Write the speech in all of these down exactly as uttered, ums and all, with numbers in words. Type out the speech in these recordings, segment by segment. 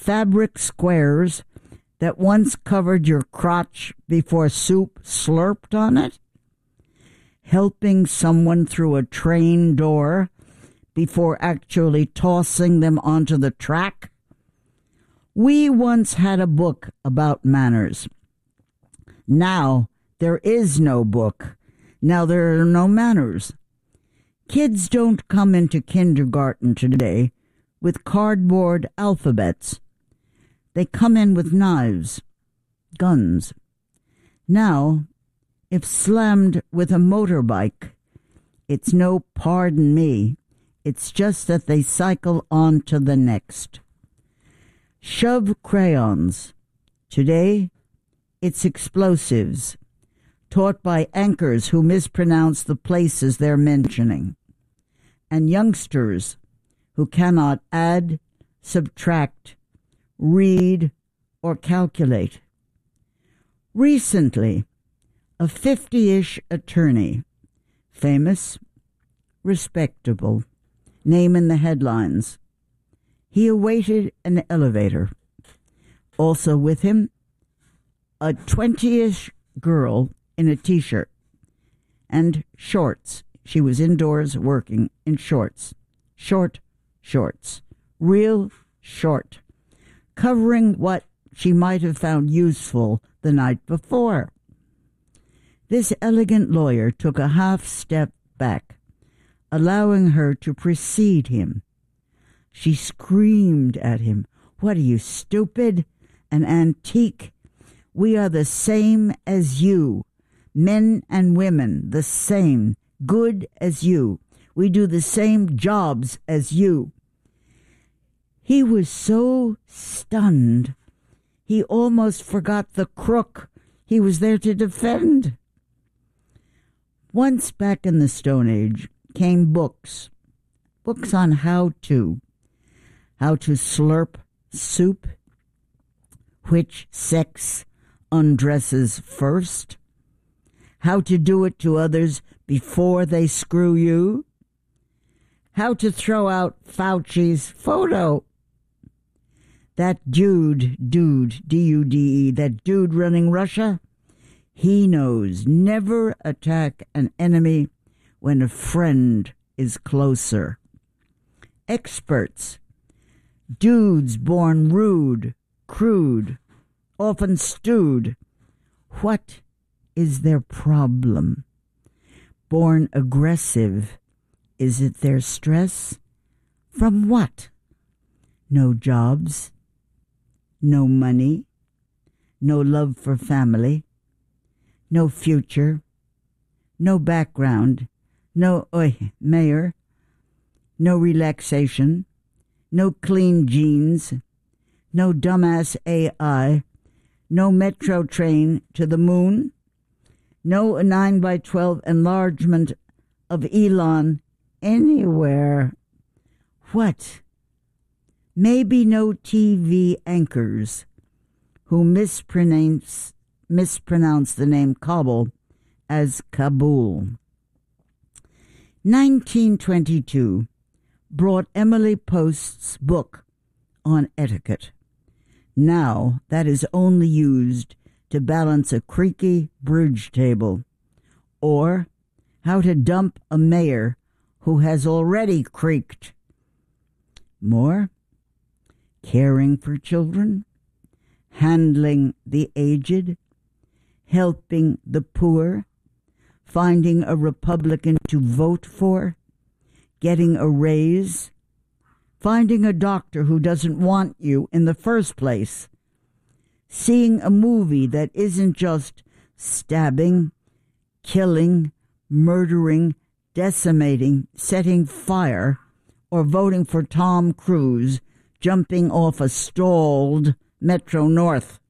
fabric squares that once covered your crotch before soup slurped on it? Helping someone through a train door before actually tossing them onto the track? We once had a book about manners. Now there is no book. Now there are no manners. Kids don't come into kindergarten today with cardboard alphabets. They come in with knives, guns. Now, if slammed with a motorbike, it's no pardon me. It's just that they cycle on to the next. Shove crayons. Today, it's explosives, taught by anchors who mispronounce the places they're mentioning, and youngsters who cannot add, subtract, read, or calculate. Recently, a fifty-ish attorney, famous, respectable, name in the headlines. He awaited an elevator. Also with him, a twenty-ish girl in a T-shirt and shorts. She was indoors working in shorts. Short shorts. Real short. Covering what she might have found useful the night before. This elegant lawyer took a half step back, allowing her to precede him. She screamed at him, "What are you, stupid? An antique? We are the same as you. Men and women, the same. Good as you. We do the same jobs as you." He was so stunned, he almost forgot the crook he was there to defend. Once back in the Stone Age came books, books on how to, how to slurp soup, which sex undresses first, how to do it to others before they screw you, how to throw out Fauci's photo. That dude, dude, D U D E, that dude running Russia, he knows never attack an enemy when a friend is closer. Experts, dudes born rude, crude, often stewed. What is their problem? Born aggressive, is it their stress? From what? No jobs, no money, no love for family, no future, no background, no oy, mayor, no relaxation, no clean jeans, no dumbass A I, no metro train to the moon, no nine by twelve enlargement of Elon anywhere. What? Maybe no T V anchors who mispronounce, mispronounce the name Kabul as Kabul. nineteen twenty-two brought Emily Post's book on etiquette. Now that is only used to balance a creaky bridge table, or how to dump a mayor who has already creaked. More? Caring for children, handling the aged, helping the poor, finding a Republican to vote for, getting a raise, finding a doctor who doesn't want you in the first place, seeing a movie that isn't just stabbing, killing, murdering, decimating, setting fire, or voting for Tom Cruise jumping off a stalled Metro North.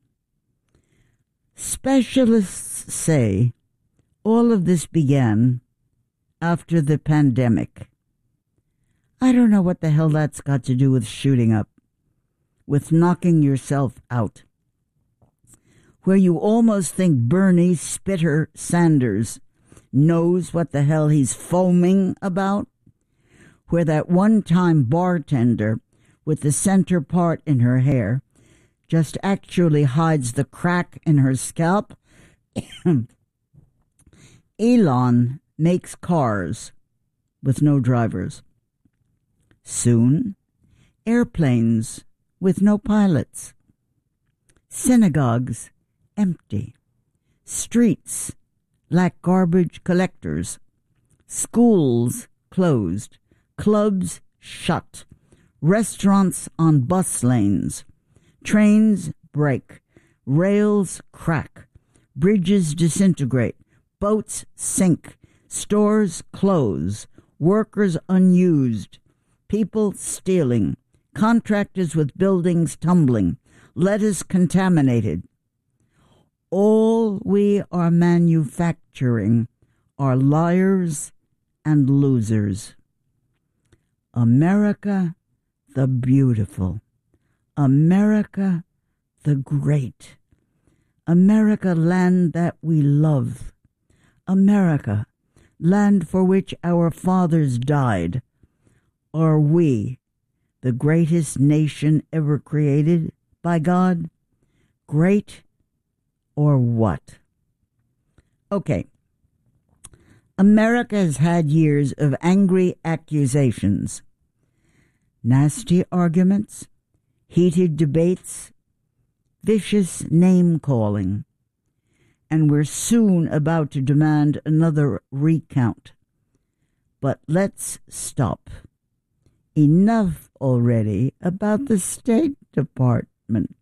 Specialists say all of this began after the pandemic. I don't know what the hell that's got to do with shooting up, with knocking yourself out, where you almost think Bernie Spitter Sanders knows what the hell he's foaming about, where that one-time bartender with the center part in her hair just actually hides the crack in her scalp. Elon makes cars with no drivers. Soon, airplanes with no pilots. Synagogues empty. Streets lack garbage collectors. Schools closed. Clubs shut. Restaurants on bus lanes. Trains break. Rails crack. Bridges disintegrate. Boats sink. Stores close. Workers unused. People stealing. Contractors with buildings tumbling. Lettuce contaminated. All we are manufacturing are liars and losers. America the beautiful. America the great. America, land that we love. America, land for which our fathers died. Are we the greatest nation ever created by God? Great or what? Okay. America has had years of angry accusations, nasty arguments, heated debates, vicious name-calling, and we're soon about to demand another recount. But let's stop. Enough already about the State Department.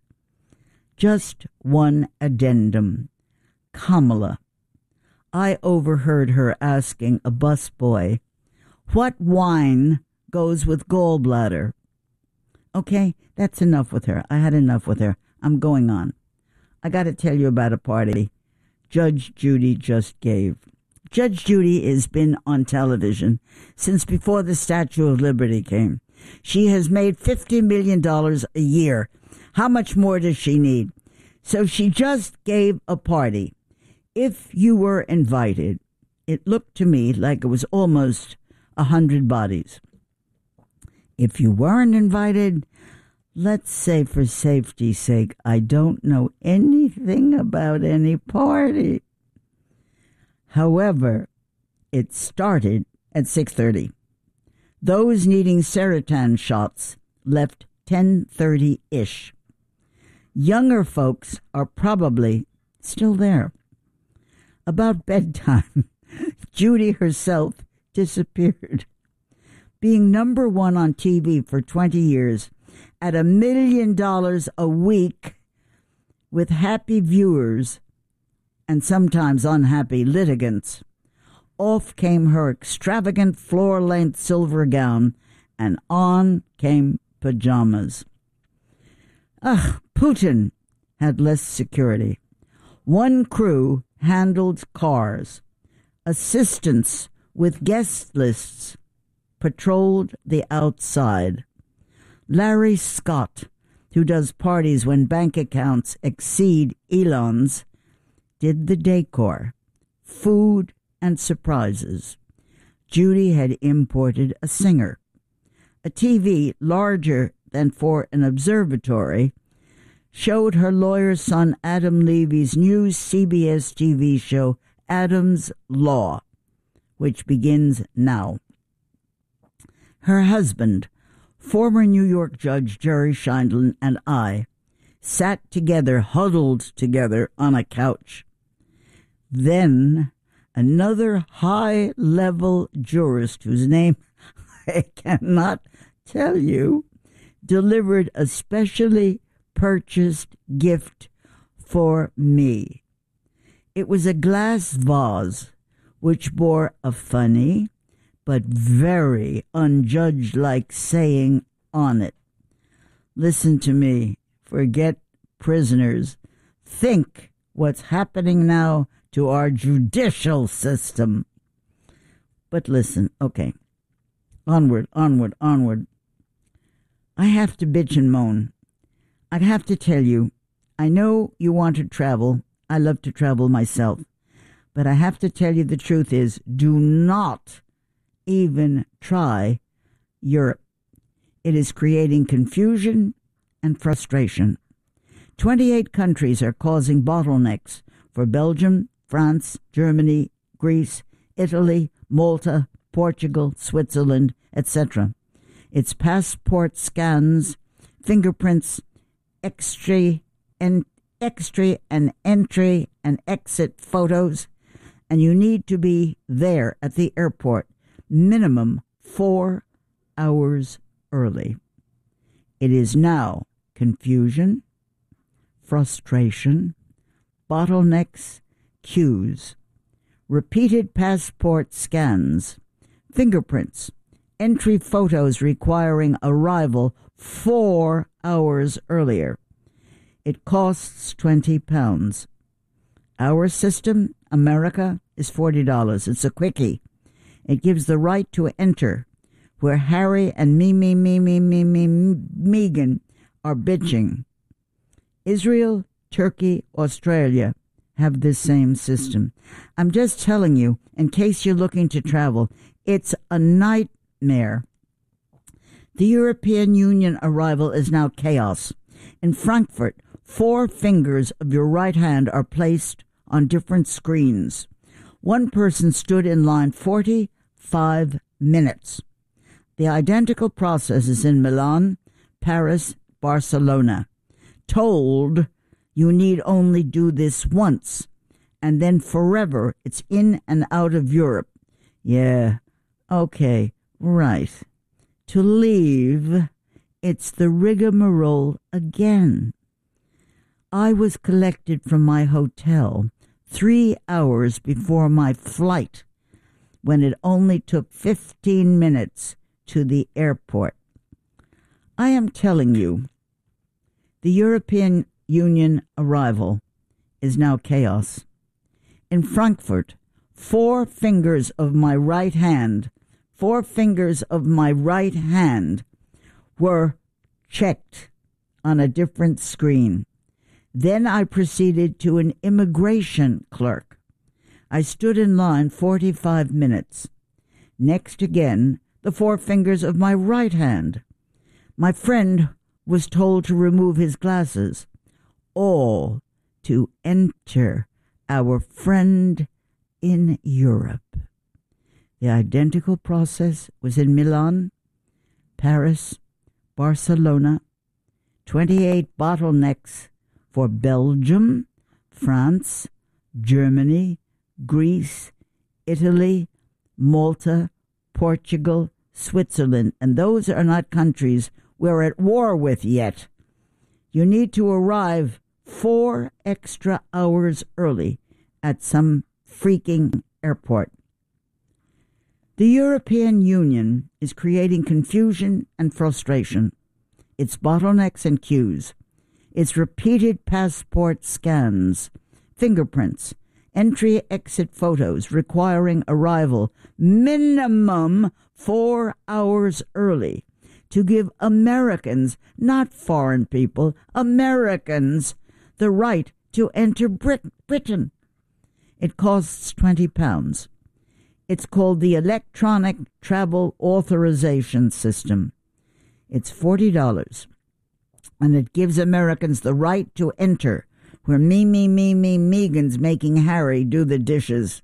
Just one addendum. Kamala. I overheard her asking a busboy, what wine goes with gallbladder? Okay, that's enough with her. I had enough with her. I'm going on. I got to tell you about a party Judge Judy just gave. Judge Judy has been on television since before the Statue of Liberty came. She has made fifty million dollars a year. How much more does she need? So she just gave a party. If you were invited, it looked to me like it was almost a hundred bodies. If you weren't invited, let's say for safety's sake, I don't know anything about any party. However, it started at six thirty. Those needing Serotan shots left ten thirty-ish. Younger folks are probably still there. About bedtime, Judy herself disappeared. Being number one on T V for twenty years, at a million dollars a week, with happy viewers and sometimes unhappy litigants, off came her extravagant floor-length silver gown, and on came pajamas. Ugh, Putin had less security. One crew handled cars. Assistants with guest lists patrolled the outside. Larry Scott, who does parties when bank accounts exceed Elon's, did the decor, food, and surprises. Judy had imported a singer. A T V larger than for an observatory showed her lawyer's son Adam Levy's new C B S T V show, Adam's Law, which begins now. Her husband, former New York Judge Jerry Scheindlin, and I sat together, huddled together on a couch. Then another high-level jurist, whose name I cannot tell you, delivered a specially purchased gift for me. It was a glass vase which bore a funny but very unjudge-like saying on it. Listen to me. Forget prisoners. Think what's happening now to our judicial system. But listen, okay. Onward, onward, onward. I have to bitch and moan. I have to tell you, I know you want to travel. I love to travel myself. But I have to tell you the truth is, do not even try Europe. It is creating confusion and frustration. twenty-eight countries are causing bottlenecks for Belgium, France, Germany, Greece, Italy, Malta, Portugal, Switzerland, et cetera. It's passport scans, fingerprints, X-ray and X-ray and entry and exit photos, and you need to be there at the airport minimum four hours early. It is now confusion, frustration, bottlenecks, queues, repeated passport scans, fingerprints, entry photos requiring arrival four hours earlier. It costs twenty pounds. Our system, America, is forty dollars. It's a quickie. It gives the right to enter where Harry and me, me, me, me, me, me, Meghan are bitching. Israel, Turkey, Australia have this same system. I'm just telling you, in case you're looking to travel, it's a nightmare. The European Union arrival is now chaos. In Frankfurt, four fingers of your right hand are placed on different screens. One person stood in line forty-five minutes. The identical process is in Milan, Paris, Barcelona. Told you need only do this once, and then forever it's in and out of Europe. Yeah, okay, right. To leave, it's the rigmarole again. I was collected from my hotel three hours before my flight, when it only took fifteen minutes to the airport. I am telling you, the European Union arrival is now chaos. In Frankfurt, four fingers of my right hand, four fingers of my right hand were checked on a different screen. Then I proceeded to an immigration clerk. I stood in line forty-five minutes. Next again, the four fingers of my right hand. My friend was told to remove his glasses, all to enter our friend in Europe. The identical process was in Milan, Paris, Barcelona, twenty-eight bottlenecks for Belgium, France, Germany, Greece, Italy, Malta, Portugal, Switzerland, and those are not countries we're at war with yet. You need to arrive four extra hours early at some freaking airport. The European Union is creating confusion and frustration. It's bottlenecks and queues. It's repeated passport scans, fingerprints, entry-exit photos requiring arrival minimum four hours early to give Americans, not foreign people, Americans, the right to enter Brit- Britain. It costs twenty pounds. It's called the Electronic Travel Authorization System. It's forty dollars, and it gives Americans the right to enter where me, me, me, me, Megan's making Harry do the dishes.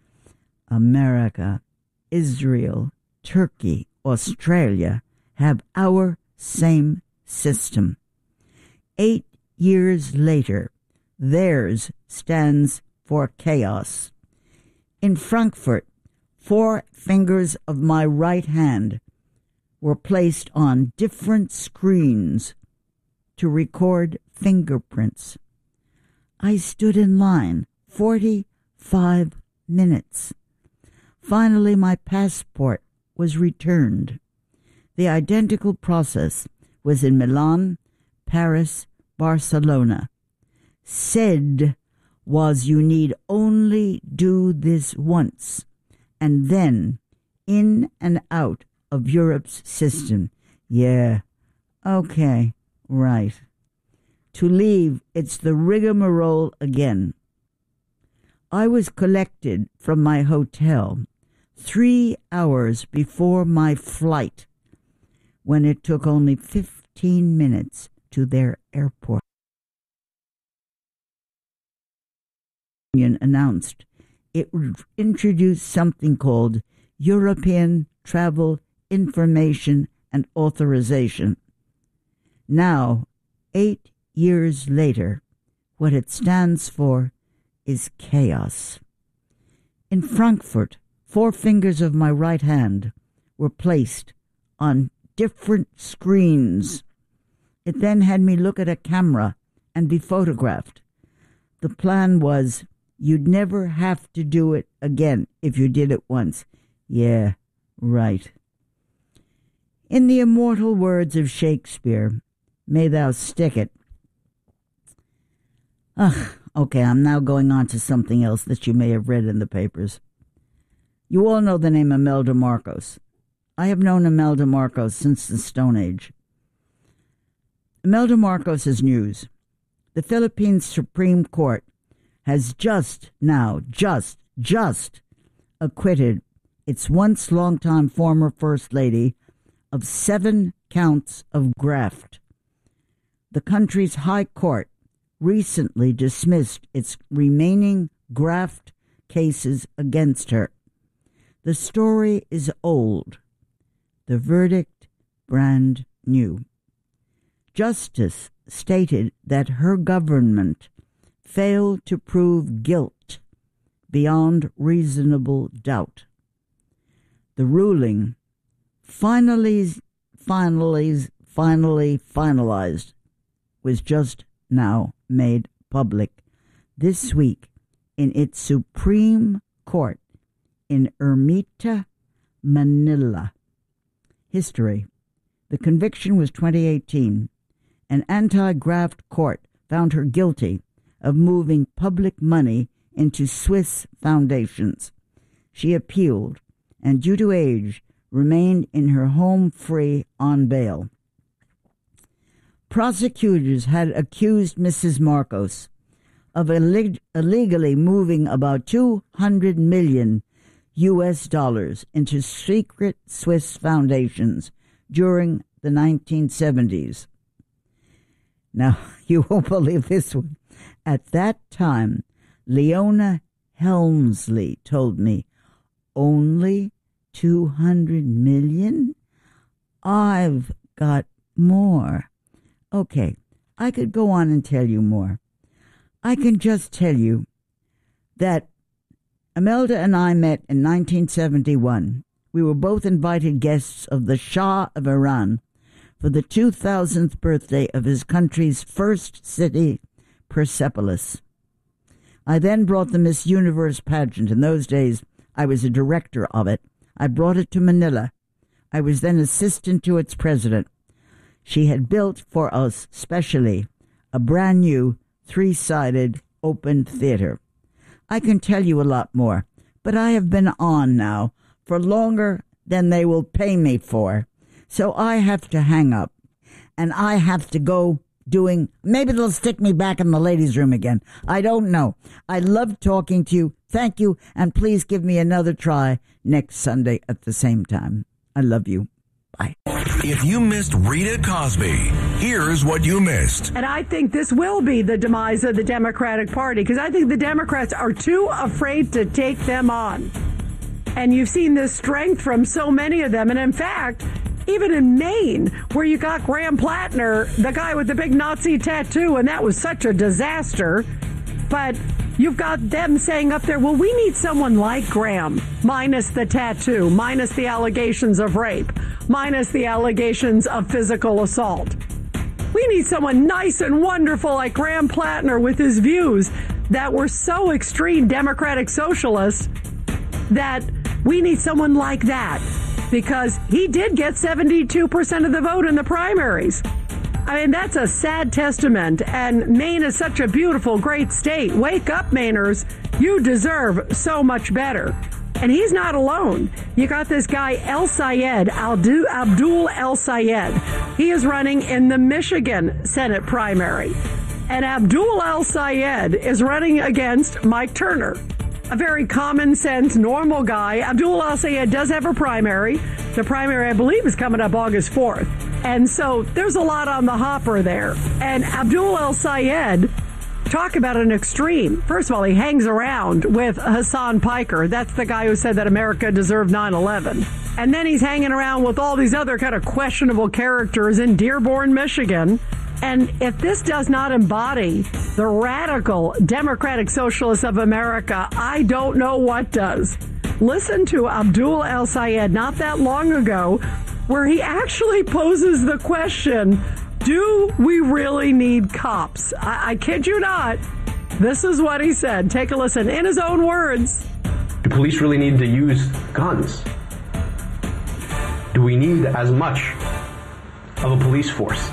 America, Israel, Turkey, Australia have our same system. Eight years later, theirs stands for chaos. In Frankfurt, four fingers of my right hand were placed on different screens to record fingerprints. I stood in line forty-five minutes. Finally, my passport was returned. The identical process was in Milan, Paris, Barcelona. Said was you need only do this once, and then in and out of Europe's system. Yeah, okay, right. To leave, it's the rigmarole again. I was collected from my hotel three hours before my flight, when it took only fifteen minutes to their airport. Union announced it would introduce something called European Travel Information and Authorization. Now, eight years later, what it stands for is chaos. In Frankfurt, four fingers of my right hand were placed on different screens. It then had me look at a camera and be photographed. The plan was you'd never have to do it again if you did it once. Yeah, right. In the immortal words of Shakespeare, may thou stick it. Ugh, okay, I'm now going on to something else that you may have read in the papers. You all know the name Imelda Marcos. I have known Imelda Marcos since the Stone Age. Imelda Marcos is news. The Philippines Supreme Court has just now, just, just acquitted its once longtime former First Lady of seven counts of graft. The country's High Court recently dismissed its remaining graft cases against her. The story is old. The verdict brand new. Justice stated that her government failed to prove guilt beyond reasonable doubt. The ruling, finally, finally, finally finalized, was just now made public this week in its Supreme Court in Ermita, Manila. History. The conviction was twenty eighteen. An anti-graft court found her guilty of moving public money into Swiss foundations. She appealed, and due to age, remained in her home free on bail. Prosecutors had accused Missus Marcos of illeg- illegally moving about two hundred million U S dollars into secret Swiss foundations during the nineteen seventies. Now, you won't believe this one. At that time, Leona Helmsley told me, only two hundred million? I've got more. Okay, I could go on and tell you more. I can just tell you that Imelda and I met in nineteen seventy-one. We were both invited guests of the Shah of Iran for the two thousandth birthday of his country's first city, Persepolis. I then brought the Miss Universe pageant. In those days, I was a director of it. I brought it to Manila. I was then assistant to its president. She had built for us specially a brand new three-sided open theater. I can tell you a lot more, but I have been on now for longer than they will pay me for. So I have to hang up, and I have to go doing, maybe they'll stick me back in the ladies' room again. I don't know. I love talking to you. Thank you, and please give me another try next Sunday at the same time. I love you. Bye. If you missed Rita Cosby, here's what you missed. And I think this will be the demise of the Democratic Party, because I think the Democrats are too afraid to take them on. And you've seen this strength from so many of them. And in fact, even in Maine, where you got Graham Plattner, the guy with the big Nazi tattoo, and that was such a disaster. But you've got them saying up there, well, we need someone like Graham, minus the tattoo, minus the allegations of rape, minus the allegations of physical assault. We need someone nice and wonderful like Graham Plattner with his views that were so extreme Democratic socialists that we need someone like that, because he did get seventy-two percent of the vote in the primaries. I mean, that's a sad testament, and Maine is such a beautiful, great state. Wake up, Mainers. You deserve so much better. And he's not alone. You got this guy, El Sayed, Abdul El Sayed. He is running in the Michigan Senate primary. And Abdul El Sayed is running against Mike Turner. a very common sense, normal guy. Abdul El-Sayed does have a primary. The primary, I believe, is coming up August fourth. And so there's a lot on the hopper there. And Abdul El-Sayed, talk about an extreme. First of all, he hangs around with Hassan Piker. That's the guy who said that America deserved nine eleven. And then he's hanging around with all these other kind of questionable characters in Dearborn, Michigan. And if this does not embody the radical Democratic Socialists of America, I don't know what does. Listen to Abdul El-Sayed not that long ago, where he actually poses the question, do we really need cops? I, I kid you not. This is what he said. Take a listen in his own words. Do police really need to use guns? Do we need as much of a police force?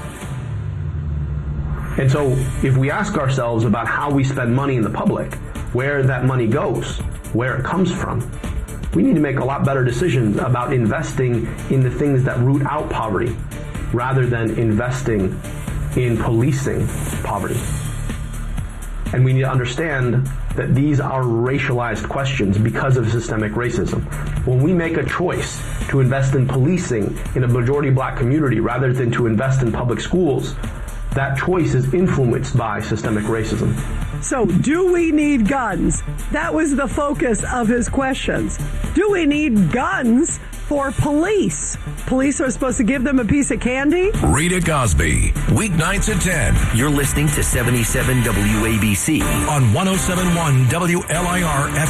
And so if we ask ourselves about how we spend money in the public, where that money goes, where it comes from, we need to make a lot better decisions about investing in the things that root out poverty rather than investing in policing poverty. And we need to understand that these are racialized questions because of systemic racism. When we make a choice to invest in policing in a majority black community rather than to invest in public schools, that choice is influenced by systemic racism. So, do we need guns? That was the focus of his questions. Do we need guns for police? Police are supposed to give them a piece of candy? Rita Cosby, weeknights at ten. You're listening to seventy-seven W A B C on one oh seven point one W L I R F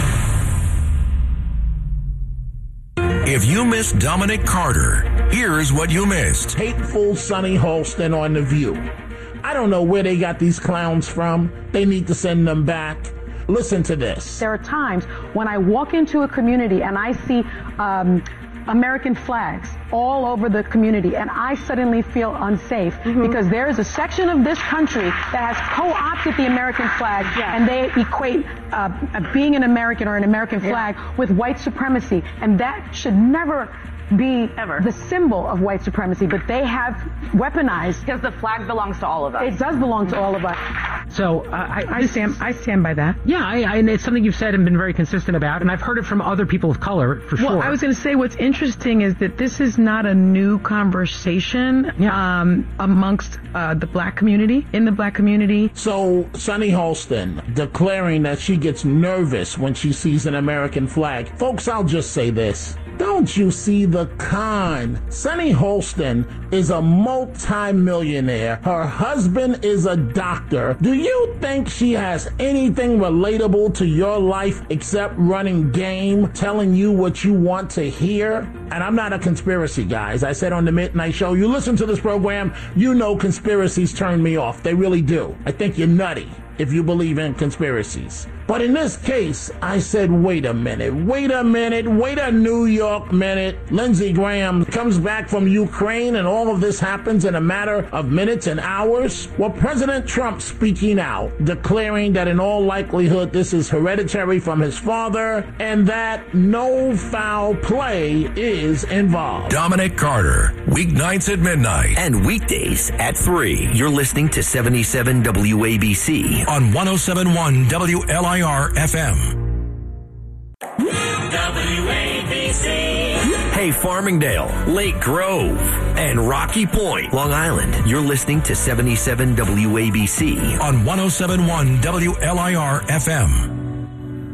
M. If you missed Dominic Carter, here's what you missed. Hateful Sonny Holston on The View. I don't know where they got these clowns from. They need to send them back. Listen to this. There are times when I walk into a community and I see um, American flags all over the community, and I suddenly feel unsafe mm-hmm. because there is a section of this country that has co-opted the American flag, yeah. and they equate uh, being an American or an American flag yeah. with white supremacy, and that should never be Ever. the symbol of white supremacy, but they have weaponized. Because the flag belongs to all of us. It does belong to all of us. So uh, I, I stand. I stand by that. Yeah, I, I, and it's something you've said and been very consistent about, and I've heard it from other people of color for well, sure. Well, I was going to say what's interesting is that this is not a new conversation yeah. um, amongst uh, the black community, in the black community. So Sonny Holston declaring that she gets nervous when she sees an American flag. Folks, I'll just say this. Don't you see the con? Sonny Holston is a multi-millionaire. Her husband is a doctor. Do you think she has anything relatable to your life except running game, telling you what you want to hear? And I'm not a conspiracy guy. As I said on the Midnight Show, you listen to this program, you know conspiracies turn me off. They really do. I think you're nutty if you believe in conspiracies. But in this case, I said, wait a minute, wait a minute, wait a New York minute. Lindsey Graham comes back from Ukraine and all of this happens in a matter of minutes and hours. Well, President Trump speaking out, declaring that in all likelihood this is hereditary from his father and that no foul play is involved. Dominic Carter, weeknights at midnight. And weekdays at three. You're listening to seventy-seven W A B C on one oh seven point one W L I R F M. W A B C. Hey, Farmingdale, Lake Grove, and Rocky Point, Long Island. You're listening to seventy-seven W A B C on one oh seven point one W L I R F M.